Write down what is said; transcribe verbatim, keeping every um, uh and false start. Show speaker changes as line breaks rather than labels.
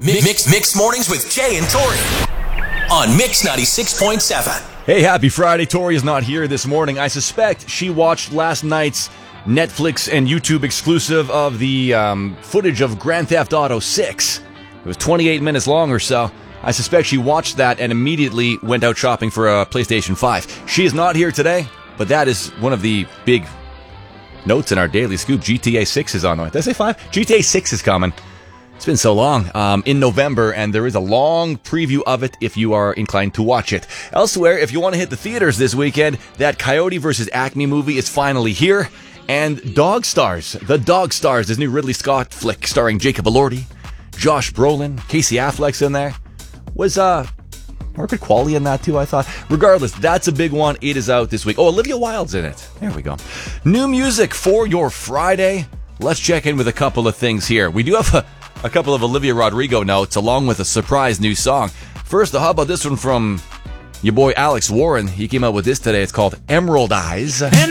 Mix Mix Mornings with Jay and Tori on Mix ninety-six point seven.
Hey, happy Friday. Tori is not here this morning. I suspect she watched last night's Netflix and YouTube exclusive of the um, footage of Grand Theft Auto six. It was twenty-eight minutes long or so. I suspect she watched that and immediately went out shopping for a PlayStation five. She is not here today, but that is one of the big notes in our daily scoop. G T A six is on the way. Did I say five? G T A six is coming. It's been so long, um, in November, and there is a long preview of it if you are inclined to watch it. Elsewhere, if you want to hit the theaters this weekend, that Coyote versus Acme movie is finally here. And Dog Stars, The Dog Stars, this new Ridley Scott flick starring Jacob Elordi, Josh Brolin, Casey Affleck's in there. Was, uh, Margaret Qualley in that too, I thought. Regardless, that's a big one. It is out this week. Oh, Olivia Wilde's in it. There we go. New music for your Friday. Let's check in with a couple of things here. We do have a A couple of Olivia Rodrigo notes along with a surprise new song. First, how about this one from your boy Alex Warren? He came out with this today. It's called Emerald Eyes.
And